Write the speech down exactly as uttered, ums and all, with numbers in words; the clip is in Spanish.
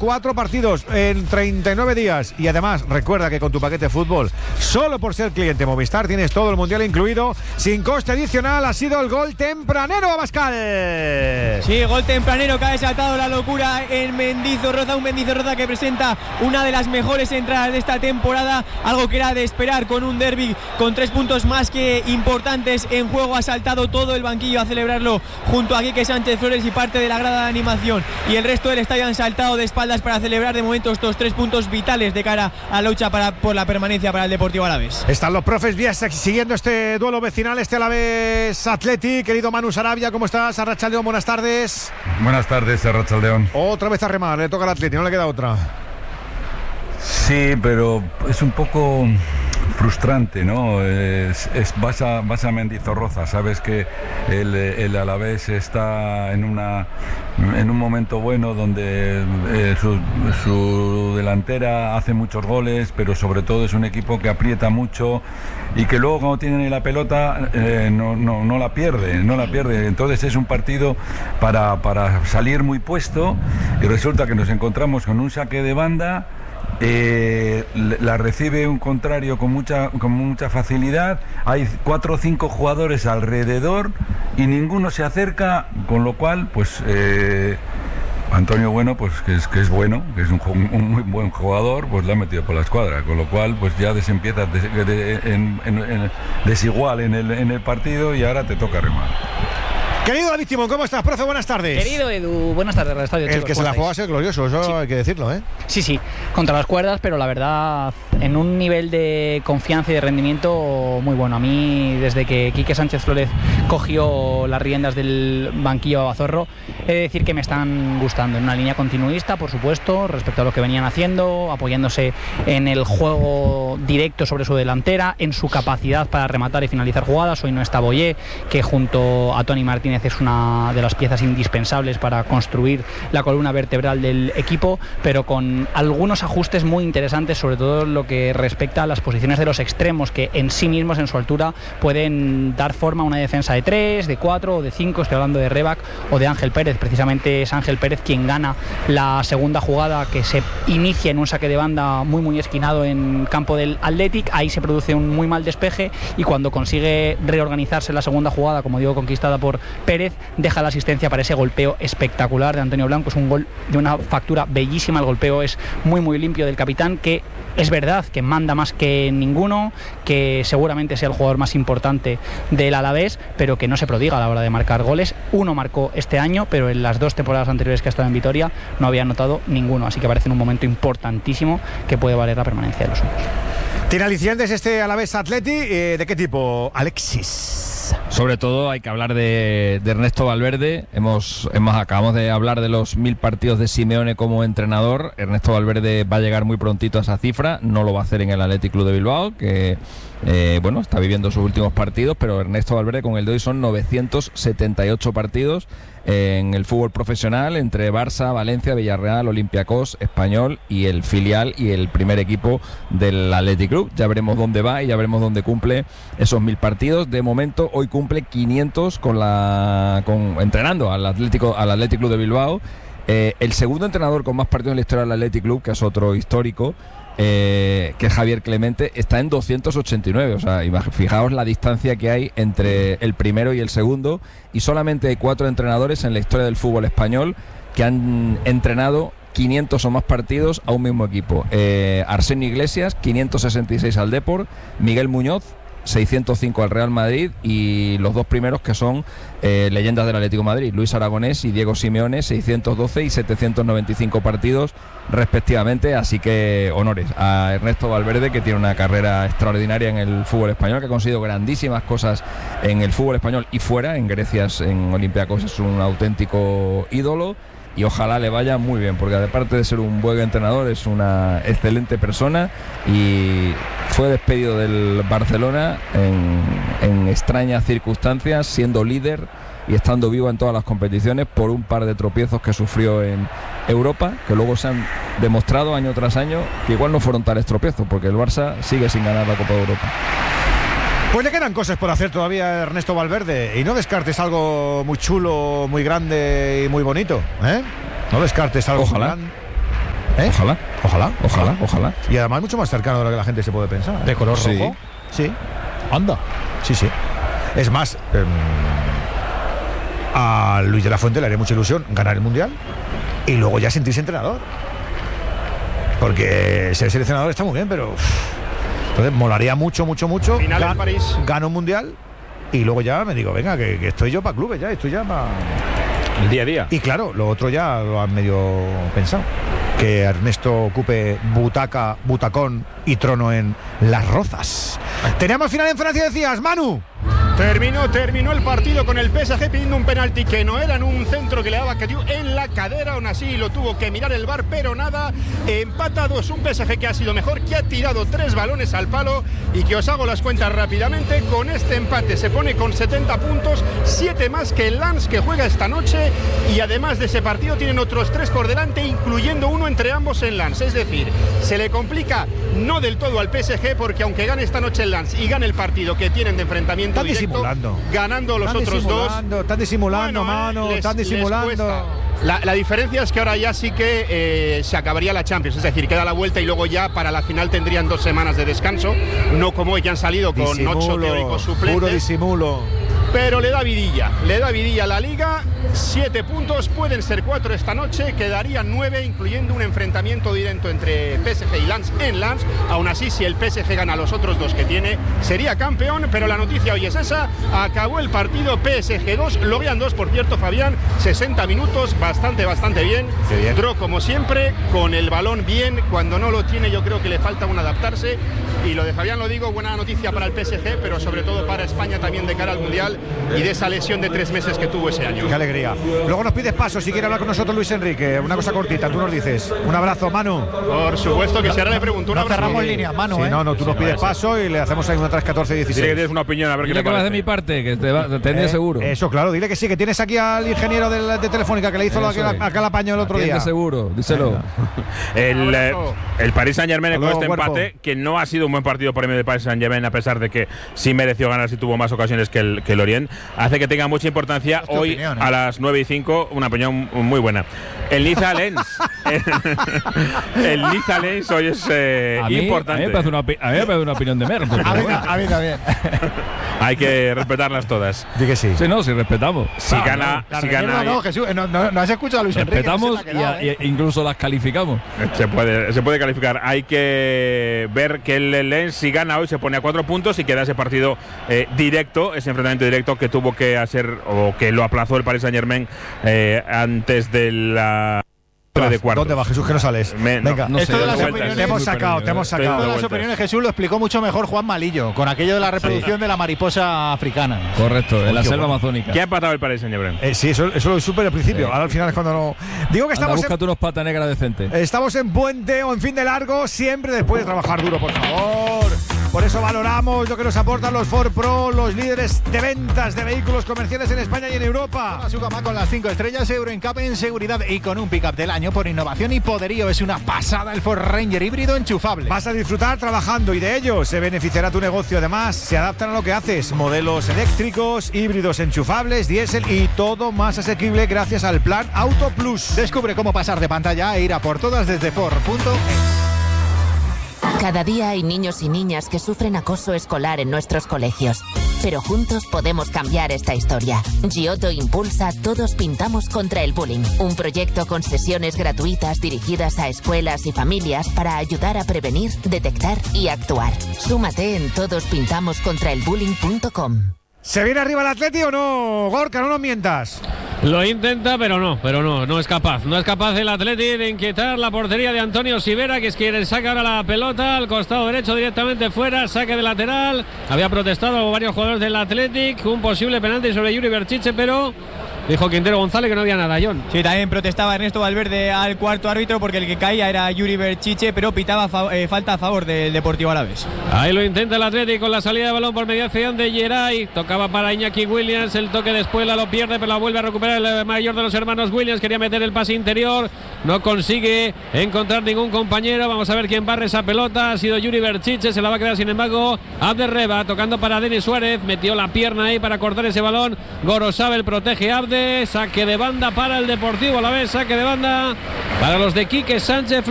cuatro partidos en treinta y nueve días. Y además, recuerda que con tu paquete fútbol, solo por ser cliente Movistar, tienes todo el mundial incluido, sin coste adicional. Ha sido el gol tempranero, Abascal. Sí, gol tempranero que ha desatado la locura en Mendizorroza. Un Mendizorroza que presenta una de las mejores entradas de esta temporada. Algo que era de esperar con un derbi con tres puntos más que importantes en juego. Ha saltado todo el banquillo a celebrarlo junto a Quique Sánchez Flores y parte de la grada de animación. Y el resto del estadio han saltado de espaldas para celebrar de momento estos tres puntos vitales de cara a la lucha para, por la permanencia para el Deportivo Alavés. Están los profes Vías siguiendo este duelo vecinal, este Alavés Athletic. Querido Manu Sarabia, ¿cómo estás? Arratsaldeón, buenas tardes. Buenas tardes, Arratsaldeón. Otra vez a remar, le toca al Athletic, no le queda otra. Sí, pero es un poco frustrante, ¿no? Es, es, vas, a, vas a Mendizorroza, sabes que el, el Alavés está en, una, en un momento bueno donde eh, su, su delantera hace muchos goles, pero sobre todo es un equipo que aprieta mucho y que luego cuando tienen la pelota eh, no, no, no la pierde, no la pierde. Entonces es un partido para, para salir muy puesto y resulta que nos encontramos con un saque de banda. Eh, la recibe un contrario con mucha, con mucha facilidad. Hay cuatro o cinco jugadores alrededor y ninguno se acerca, con lo cual pues eh, Antonio Bueno, pues que es, que es bueno, que es un, un muy buen jugador, pues lo ha metido por la escuadra, con lo cual pues ya desempieza des, de, en, en, en, desigual en el, en el partido y ahora te toca remar. Querido David Timón, ¿cómo estás, profe? Buenas tardes. Querido Edu, buenas tardes, Radio Estadio. El chicos, que se la juega a ser glorioso, eso sí. Hay que decirlo, ¿eh? Sí, sí, contra las cuerdas, pero la verdad, en un nivel de confianza y de rendimiento muy bueno. A mí, desde que Quique Sánchez Flores cogió las riendas del banquillo a Zorro, he de decir que me están gustando. En una línea continuista, por supuesto, respecto a lo que venían haciendo, apoyándose en el juego directo sobre su delantera, en su capacidad para rematar y finalizar jugadas. Hoy no está Boyé, que junto a Toni Martínez es una de las piezas indispensables para construir la columna vertebral del equipo, pero con algunos ajustes muy interesantes, sobre todo lo que respecta a las posiciones de los extremos, que en sí mismos, en su altura, pueden dar forma a una defensa de tres, de cuatro o de cinco. Estoy hablando de Rebac o de Ángel Pérez. Precisamente es Ángel Pérez quien gana la segunda jugada, que se inicia en un saque de banda muy muy esquinado en campo del Athletic. Ahí se produce un muy mal despeje y cuando consigue reorganizarse la segunda jugada, como digo, conquistada por Pérez, deja la asistencia para ese golpeo espectacular de Antonio Blanco. Es un gol de una factura bellísima. El golpeo es muy muy limpio del capitán, que es verdad que manda más que ninguno, que seguramente sea el jugador más importante del Alavés, pero que no se prodiga a la hora de marcar goles. Uno marcó este año, pero en las dos temporadas anteriores que ha estado en Vitoria no había anotado ninguno, así que parece en un momento importantísimo que puede valer la permanencia de los suyos. ¿Tiene alicientes este Alavés Athletic? Eh, ¿De qué tipo, Alexis? Sobre todo hay que hablar de, de Ernesto Valverde. Hemos, hemos acabamos de hablar de los mil partidos de Simeone como entrenador. Ernesto Valverde va a llegar muy prontito a esa cifra. No lo va a hacer en el Athletic Club de Bilbao, que eh, bueno, está viviendo sus últimos partidos, pero Ernesto Valverde con el de hoy son novecientos setenta y ocho partidos en el fútbol profesional, entre Barça, Valencia, Villarreal, Olympiacos, Español y el filial y el primer equipo del Athletic Club. Ya veremos dónde va y ya veremos dónde cumple esos mil partidos. De momento hoy cumple quinientos con la con entrenando al Atlético al Athletic Club de Bilbao. Eh, el segundo entrenador con más partidos en la historia del Athletic Club, que es otro histórico, Eh, que Javier Clemente, está en doscientos ochenta y nueve. O sea, fijaos la distancia que hay entre el primero y el segundo, y solamente hay cuatro entrenadores en la historia del fútbol español que han entrenado quinientos o más partidos a un mismo equipo. eh, Arsenio Iglesias, quinientos sesenta y seis al Depor, Miguel Muñoz, seiscientos cinco al Real Madrid, y los dos primeros que son eh, leyendas del Atlético de Madrid, Luis Aragonés y Diego Simeone, seiscientos doce y setecientos noventa y cinco partidos respectivamente. Así que honores a Ernesto Valverde, que tiene una carrera extraordinaria en el fútbol español, que ha conseguido grandísimas cosas en el fútbol español y fuera. En Grecia, en Olympiacos, es un auténtico ídolo. Y ojalá le vaya muy bien, porque aparte de ser un buen entrenador, es una excelente persona, y fue despedido del Barcelona en, en extrañas circunstancias, siendo líder y estando vivo en todas las competiciones, por un par de tropiezos que sufrió en Europa, que luego se han demostrado año tras año que igual no fueron tales tropiezos, porque el Barça sigue sin ganar la Copa de Europa. Pues le quedan cosas por hacer todavía a Ernesto Valverde, y no descartes algo muy chulo, muy grande y muy bonito, ¿eh? No descartes algo Ojalá. muy grande. ¿Eh? Ojalá, Ojalá, ojalá, ojalá. Y además mucho más cercano de lo que la gente se puede pensar. ¿De color Sí. rojo? Sí, Anda. sí, sí. Es más, eh, a Luis de la Fuente le haría mucha ilusión ganar el Mundial y luego ya sentirse entrenador. Porque ser seleccionador está muy bien, pero uff, entonces molaría mucho, mucho, mucho. Final en París. Gano un Mundial y luego ya me digo, venga, que, que estoy yo para clubes, ya estoy ya para... El día a día. Y claro, lo otro ya lo han medio pensado. Que Ernesto ocupe butaca, butacón y trono en Las Rozas. Teníamos final en Francia, decías, Manu. Terminó, terminó el partido con el P S G pidiendo un penalti que no era en un centro que le daba Cadiu en la cadera, aún así lo tuvo que mirar el V A R, pero nada. Empatado, es un P S G que ha sido mejor, que ha tirado tres balones al palo y que os hago las cuentas rápidamente. Con este empate se pone con setenta puntos, siete más que el Lens, que juega esta noche, y además de ese partido tienen otros tres por delante, incluyendo uno entre ambos en Lens. Es decir, se le complica no del todo al P S G, porque aunque gane esta noche el Lens y gane el partido que tienen de enfrentamiento Están directo, disimulando. ganando los Están otros dos. disimulando, Están disimulando, Bueno, mano, les- están les disimulando. cuesta. La, la diferencia es que ahora ya sí que eh, se acabaría la Champions, es decir, queda la vuelta y luego ya para la final tendrían dos semanas de descanso, no como hoy que han salido con Disimulo, ocho teóricos puro suplentes. disimulo. Pero le da vidilla, le da vidilla a la Liga, siete puntos, pueden ser cuatro esta noche, quedarían nueve, incluyendo un enfrentamiento directo entre P S G y Lens en Lens. Aún así, si el P S G gana a los otros dos que tiene, sería campeón, pero la noticia hoy es esa, acabó el partido, P S G dos, Lorient dos, por cierto, Fabián, sesenta minutos, bastante, bastante bien. bien. Entró como siempre, con el balón bien, cuando no lo tiene yo creo que le falta un adaptarse, y lo de Fabián lo digo, buena noticia para el P S G, pero sobre todo para España también de cara al Mundial, y de esa lesión de tres meses que tuvo ese año. Qué alegría. Luego nos pides paso si quiere hablar con nosotros Luis Enrique. Una cosa cortita, tú nos dices. Un abrazo, Manu. Por supuesto que si ahora le pregunto, un No abrazo. cerramos línea, Manu, Sí, ¿eh? no, no, tú nos pides paso y le hacemos ahí una tras catorce Dile que dieciséis. tienes una opinión, a ver qué Dile te que vas parece. de mi parte, que te, va, te tendré Eh, seguro. Eso, claro, dile que sí, que tienes aquí al ingeniero de, de Telefónica que le hizo Eso aquel, es. aquel apaño el otro Atiende día. seguro, díselo. El, eh, el Paris Saint-Germain Hasta con luego, este cuerpo. empate, que no ha sido un buen partido por medio del Paris Saint-Germain, a pesar de que sí mereció ganar, sí tuvo más ocasiones que el, que el Orient, hace que tenga mucha importancia Es tu hoy opinión, ¿eh? a las nueve y cinco, una opinión muy buena. El Niza Lens. el Niza Lens hoy es eh, A mí, importante. A mí me parece una, opi- a mí me parece una opinión de merda. A mí, a mí también. Hay que respetarlas todas. Di que sí. Sí, no, si respetamos. Si gana, La si reserva gana, no, Jesús, no, no, no has escuchado a Luis Enrique. Respetamos no se te ha y, quedado, a- ¿eh? y- incluso las calificamos. se puede, se puede calificar. Hay que ver que el Lens, si gana hoy, se pone a cuatro puntos y queda ese partido eh, directo, ese enfrentamiento directo que tuvo que hacer o que lo aplazó el Paris Saint-Germain eh, antes de la de cuartos. ¿Dónde va, Jesús, que no sales? Me- no, Venga, no Esto sé, de las doy opiniones- vueltas, te hemos estoy muy sacado, perdido, te hemos ¿eh? Estoy sacado. Todas dando las vueltas. opiniones, Jesús, lo explicó mucho mejor Juan Malillo, con aquello de la reproducción de la mariposa africana. Correcto, en la qué selva bueno. amazónica. ¿Quién ha empatado el Paris Saint-Germain? Eh, sí, eso, eso lo supe al principio. Sí. Ahora al final es cuando no. Digo que Anda, estamos en, búscate unos pata negra decentes. estamos en puente o en fin de largo, siempre después de trabajar duro, por favor. Por eso valoramos lo que nos aportan los Ford Pro, los líderes de ventas de vehículos comerciales en España y en Europa. Su gama con las cinco estrellas Euro N C A P en seguridad y con un pick-up del año por innovación y poderío. Es una pasada el Ford Ranger híbrido enchufable. Vas a disfrutar trabajando y de ello se beneficiará tu negocio. Además, se adaptan a lo que haces. Modelos eléctricos, híbridos enchufables, diésel y todo más asequible gracias al plan Auto Plus. Descubre cómo pasar de pantalla e ir a por todas desde Ford punto es. Cada día hay niños y niñas que sufren acoso escolar en nuestros colegios. Pero juntos podemos cambiar esta historia. Giotto impulsa Todos Pintamos contra el Bullying, un proyecto con sesiones gratuitas dirigidas a escuelas y familias para ayudar a prevenir, detectar y actuar. Súmate en todos pintamos contra el bullying punto com. ¿Se viene arriba el Atleti o no, Gorka? No nos mientas. Lo intenta, pero no, pero no, no es capaz. No es capaz el Atleti de inquietar la portería de Antonio Sivera, que es quien saca ahora la pelota al costado derecho directamente fuera, saque de lateral. Había protestado varios jugadores del Athletic, un posible penalti sobre Yuri Berchiche, pero dijo Quintero González que no había nada, John. Sí, también protestaba Ernesto Valverde al cuarto árbitro porque el que caía era Yuri Berchiche, pero pitaba fa eh, falta a favor del Deportivo Alavés. Ahí lo intenta el Athletic con la salida de balón por mediación de Geray. Tocaba para Iñaki Williams, el toque de Espuela lo pierde, pero la vuelve a recuperar el mayor de los hermanos Williams. Quería meter el pase interior, no consigue encontrar ningún compañero. Vamos a ver quién barre esa pelota. Ha sido Yuri Berchiche, se la va a quedar sin embargo Abderreba, tocando para Denis Suárez, metió la pierna ahí para cortar ese balón. Gorosabel protege a Abde, saque de banda para el Deportivo Alavés, saque de banda para los de Quique Sánchez.